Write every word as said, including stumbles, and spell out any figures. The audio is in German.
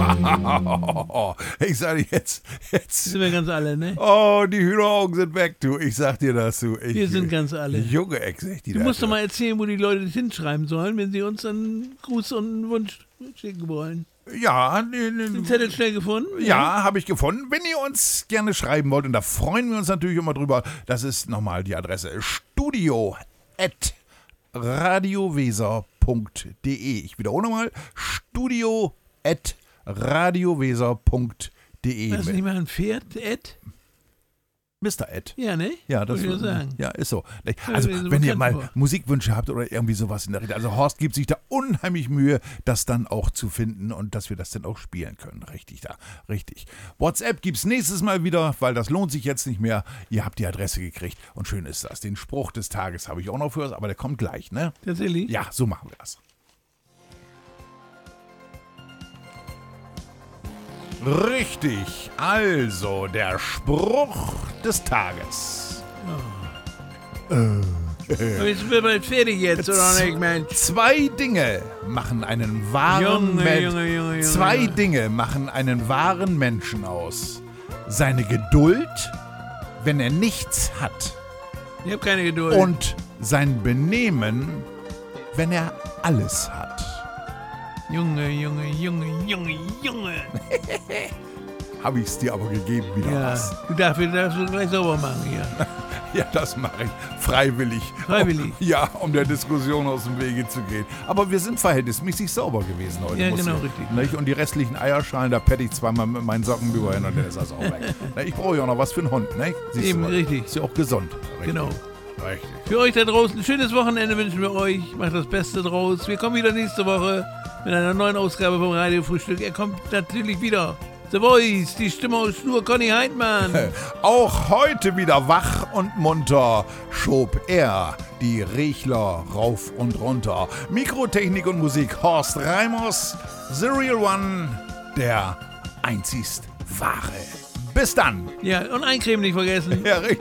Ich sage jetzt, jetzt. Sind wir ganz alle, ne? Oh, die Hühneraugen sind weg, du. Ich sag dir das, du. Ich, Wir sind ganz alle. Junge Ex, echt die Du da, musst doch mal erzählen, wo die Leute das hinschreiben sollen, wenn sie uns einen Gruß und einen Wunsch schicken wollen. Ja, ne, ne, Den Zettel schnell gefunden? Ja, habe ich gefunden. Wenn ihr uns gerne schreiben wollt, und da freuen wir uns natürlich immer drüber, das ist nochmal die Adresse studio at radioweser punkt de. Ich wiederhole nochmal, studio at radioweser punkt de. Hast du nicht mal ein Pferd, Ed? Mister Ed. Ja, ne? Ja, das Wollte ich nur sagen. Ja, ist so. Also, Ja, so wenn ihr bekannt mal vor. Musikwünsche habt oder irgendwie sowas in der Richtung. Also, Horst gibt sich da unheimlich Mühe, das dann auch zu finden und dass wir das dann auch spielen können. Richtig da. Richtig. WhatsApp gibt's nächstes Mal wieder, weil das lohnt sich jetzt nicht mehr. Ihr habt die Adresse gekriegt und schön ist das. Den Spruch des Tages habe ich auch noch für euch, aber der kommt gleich, ne? Tatsächlich? Ja, so machen wir das. Richtig, also der Spruch des Tages. Aber jetzt sind wir bald fertig jetzt, oder nicht, Mensch? Zwei Dinge machen einen wahren Junge, Men- Junge, Junge, Junge. Zwei Dinge machen einen wahren Menschen aus. Seine Geduld, wenn er nichts hat, Ich hab keine Geduld. und sein Benehmen, wenn er alles hat. Junge, Junge, Junge, Junge, Junge. Habe ich es dir aber gegeben, wieder Ja, was. du darfst, du darfst du gleich sauber machen hier. Ja, das mache ich. Freiwillig. Freiwillig. Um, ja, um der Diskussion aus dem Wege zu gehen. Aber wir sind verhältnismäßig sauber gewesen heute. Ja, muss genau, ich- richtig. Nicht? Und die restlichen Eierschalen, da pette ich zweimal mit meinen Socken drüber hin und dann ist das auch weg. Na, ich brauche ja auch noch was für einen Hund, ne? Siehst Eben, du mal. richtig. Ist ja auch gesund. Richtig. Genau. Richtig. Für euch da draußen ein schönes Wochenende wünschen wir euch. Macht das Beste draus. Wir kommen wieder nächste Woche mit einer neuen Ausgabe vom Radiofrühstück. Er kommt natürlich wieder. The Voice, die Stimme aus Schnur, Conny Heidmann. Auch heute wieder wach und munter schob er die Rechler rauf und runter. Mikrotechnik und Musik Horst Reimers, The Real One, der einzigst wahre. Bis dann. Ja, und eincremen nicht vergessen. Ja, richtig.